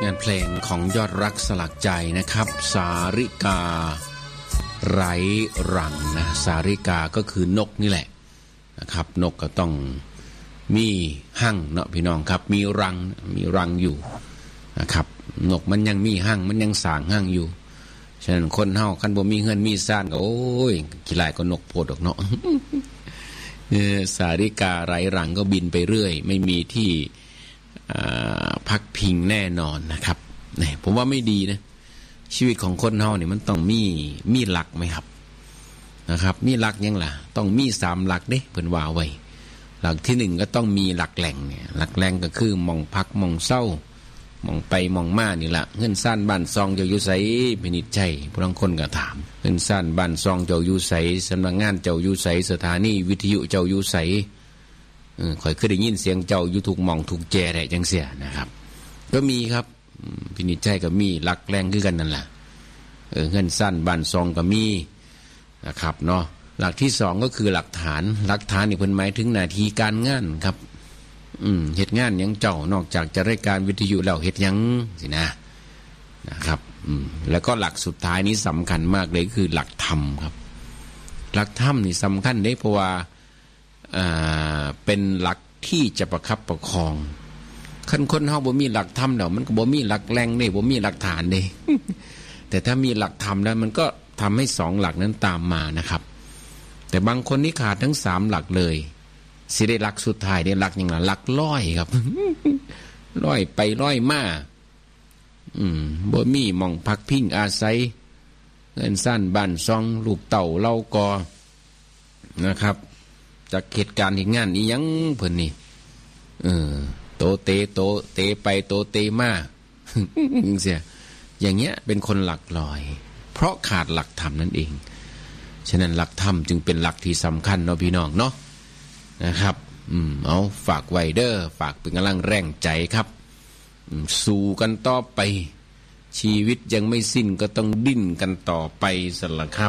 งานเพลงของยอดรักสลักใจนะครับสาริกาไร้รังนะสาริกาก็คือนกนี่แหละนะครับนกก็ต้องมีหั่งเนาะพี่น้องครับมีรังอยู่นะครับนกมันยังมีหั่งมันยังสร้างหั่งอยู่ฉะนั้นคนเฮาคันบ่มีเงินมีซ่านก็โอ้ยขี้หลายก็นกโพดออกเนาะ สาริกาไร้รังก็บินไปเรื่อยไม่มีที่พักพิงแน่นอนนะครับนี่ผมว่าไม่ดีนะชีวิตของคนเฮาเนี่ยมันต้องมีหลักไหมครับนะครับมีหลักยังล่ะต้องมี3หลักเด้เพิ่นว่าไว้หลักที่1ก็ต้องมีหลักแหล่งเนี่ยหลักแหล่งก็คือหม่องพักหม่องเศร้าหม่องไปหม่องมานี่ล่ะเงินซ่านบ้านซองเจ้าอยู่ไสพินิจใจผู้บางคนก็ถามเงินซ่านบ้านซองเจ้าอยู่ไสสำนักงานเจ้าอยู่ไสสถานีวิทยุเจ้าอยู่ไสข่อยเคยได้ยินเสียงเจ้าอยู่ทุกหม่องทุกแจได้จังเสียนะครับก็มีครับพินิจใจก็มีหลักแหล่งคือกันนั่นล่ะเงินซ่านบ้านซองก็มีนะครับเนาะหลักที่2ก็คือหลักฐานนี่เพิ่นหมายถึงหน้าที่การงานครับเฮ็ดงานหยังเจ้านอกจากจะรายการวิทยุแล้วเฮ็ดหยังสินะครับแล้วก็หลักสุดท้ายนี้สำคัญมากเลยคือหลักธรรมครับหลักธรรมนี่สำคัญได้เพราะว่าเป็นหลักที่จะประคับประคองคนเฮาบ่มีหลักธรรมแล้วมันก็บ่มีหลักแหล่งเด้บ่มีหลักฐานเด้ แต่ถ้ามีหลักธรรมแล้วมันก็ทำให้2หลักนั้นตามมานะครับแต่บางคนนี่ขาดทั้ง3หลักเลยสิได้หลักสุดท้ายได้หลักอย่างไรหลักร้อยครับ ร้อยไปร้อยมาบ่มีหม่องพักพิงอาศัยเงินซ่านบ้านซองลูกเต่าเล่ากอนะครับจากเหตุการณ์เหตุงานอีหยังเพิ่นนี่โตเตไปโตเตมาเสียอย่างเงี้ยเป็นคนหลักลอยเพราะขาดหลักธรรมนั่นเองฉะนั้นหลักธรรมจึงเป็นหลักที่สำคัญเนาะพี่น้องเนาะนะครับเอาฝากไว้เด้อฝากเป็นกำลังแรงใจครับสู้กันต่อไปชีวิตยังไม่สิ้นก็ต้องดิ้นกันต่อไปสั่นล่ะครับ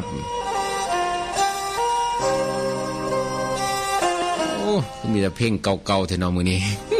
โอ้มีแต่เพลงเก่าๆเท่านั้นมื้อนี้